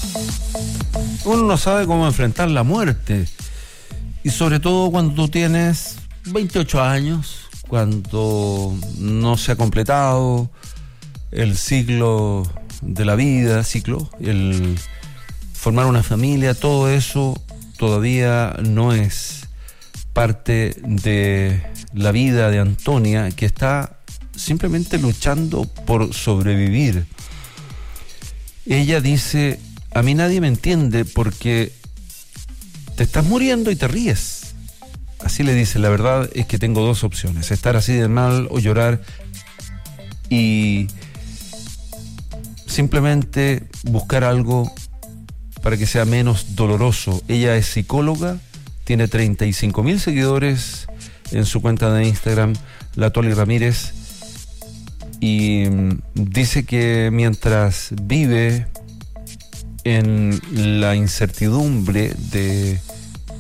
Uno no sabe cómo enfrentar la muerte. Y sobre todo cuando tú tienes 28 años, cuando no se ha completado el ciclo de la vida, el formar una familia, todo eso todavía no es parte de la vida de Antonia, que está simplemente luchando por sobrevivir. Ella dice: a mí nadie me entiende porque te estás muriendo y te ríes. Así le dice: la verdad es que tengo dos opciones, estar así de mal o llorar y simplemente buscar algo para que sea menos doloroso. Ella es psicóloga, tiene 35,000 seguidores en su cuenta de Instagram, La Toli Ramírez, y dice que mientras vive en la incertidumbre de